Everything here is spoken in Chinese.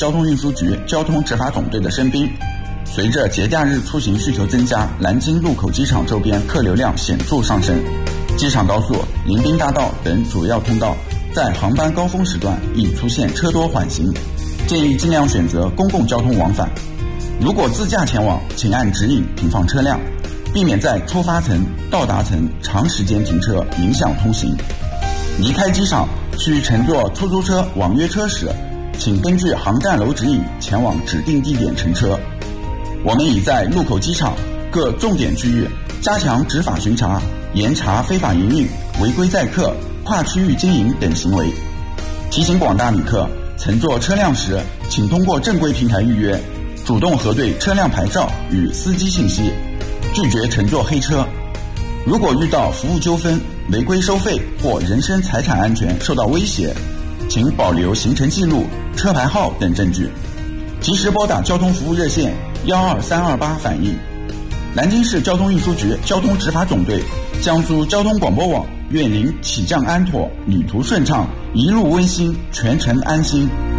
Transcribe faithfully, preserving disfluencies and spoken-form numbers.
交通运输局交通执法总队的申兵。随着节假日出行需求增加，南京禄口机场周边客流量显著上升，机场高速、迎宾大道等主要通道在航班高峰时段易出现车多缓行，建议尽量选择公共交通往返。如果自驾前往，请按指引停放车辆，避免在出发层、到达层长时间停车，影响通行。离开机场需乘坐出租车、网约车时，请根据航站楼指引前往指定地点乘车。我们已在禄口机场各重点区域加强执法巡查，严查非法营运、违规载客、跨区域经营等行为。提醒广大旅客，乘坐车辆时，请通过正规平台预约，主动核对车辆牌照与司机信息，拒绝乘坐黑车。如果遇到服务纠纷、违规收费或人身财产安全受到威胁，请保留行程记录、车牌号等证据，及时拨打交通服务热线幺二三二八反映。南京市交通运输局交通执法总队、江苏交通广播网愿您起降安妥，旅途顺畅，一路温馨，全程安心。